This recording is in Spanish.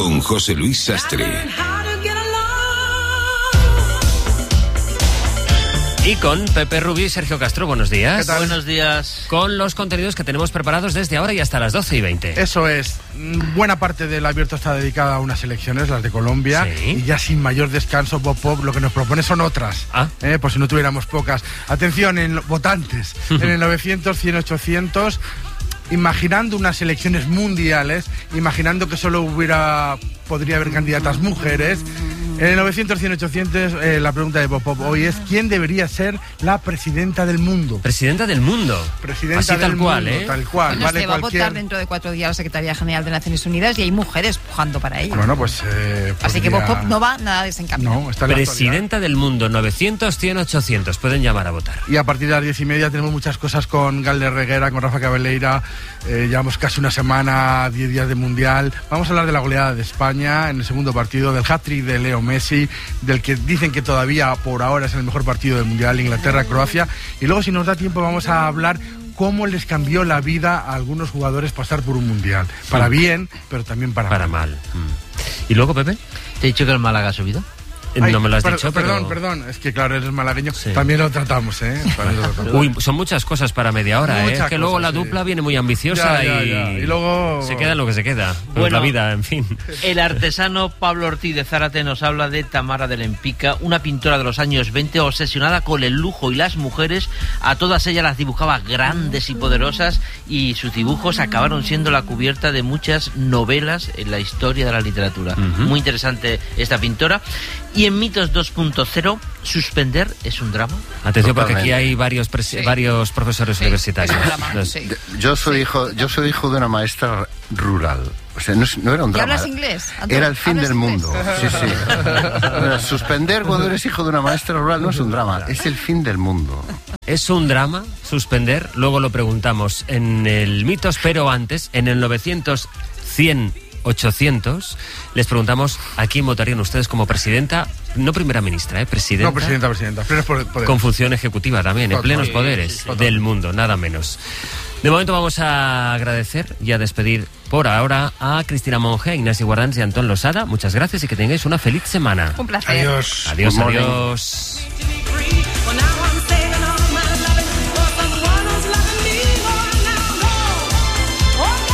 Con José Luis Sastre. Y con Pepe Rubí y Sergio Castro, buenos días. ¿Qué tal? Buenos días. Con los contenidos que tenemos preparados desde ahora y hasta las 12:20. Eso es. Buena parte del abierto está dedicada a unas elecciones, las de Colombia. Sí. Y ya sin mayor descanso, Bob Pop lo que nos propone son otras. Por si no tuviéramos pocas. Atención, votantes. En el 900, 100, 800... imaginando unas elecciones mundiales, imaginando que solo podría haber candidatas mujeres. En el 900, 100, 800, la pregunta de Bob Pop hoy es: ¿quién debería ser la presidenta del mundo? ¿Presidenta del mundo? Presidenta así del tal cual, mundo, tal cual. Bueno, vale, se va a votar dentro de 4 días la Secretaría General de Naciones Unidas y hay mujeres pujando para ello. Bueno, pues... así que Bob Pop no va nada desencaminado. No, está presidenta del mundo, 900, 100, 800. Pueden llamar a votar. Y a partir de las 10:30 tenemos muchas cosas con Galder Reguera, con Rafa Cabeleira. Llevamos casi una semana, 10 días de Mundial. Vamos a hablar de la goleada de España en el segundo partido, del hat-trick de Leo Messi, del que dicen que todavía por ahora es el mejor partido del Mundial, Inglaterra-Croacia. Y luego, si nos da tiempo, vamos a hablar cómo les cambió la vida a algunos jugadores pasar por un Mundial. Para bien, pero también para mal. ¿Y luego, Pepe? ¿Te he dicho que el Málaga ha subido? No me lo has dicho, pero... Perdón, es que claro, eres malagueño. Sí. También lo tratamos, Uy, son muchas cosas para media hora, Es que luego la dupla viene muy ambiciosa y luego... se queda en lo que se queda. Bueno, la vida, en fin. El artesano Pablo Ortiz de Zárate nos habla de Tamara de Lempica, una pintora de los años 20 obsesionada con el lujo y las mujeres. A todas ellas las dibujaba grandes y poderosas y sus dibujos acabaron siendo la cubierta de muchas novelas en la historia de la literatura. Muy interesante esta pintora. Y en Mitos 2.0, ¿suspender es un drama? Atención, porque aquí hay varios profesores universitarios. Yo soy hijo de una maestra rural. O sea, no era un drama. ¿Y hablas inglés? Era el fin del mundo. Sí. Suspender cuando eres hijo de una maestra rural no es un drama, es el fin del mundo. ¿Es un drama suspender? Luego lo preguntamos en el Mitos, pero antes, en el 900, 100, 800, les preguntamos a quién votarían ustedes como presidenta, no primera ministra, presidenta. No, presidenta, plenos poderes. Con función ejecutiva también, en plenos poderes del mundo, nada menos. De momento vamos a agradecer y a despedir por ahora a Cristina Monge, Ignacio Guardans y Antón Losada. Muchas gracias y que tengáis una feliz semana. Un placer. Adiós. Adiós.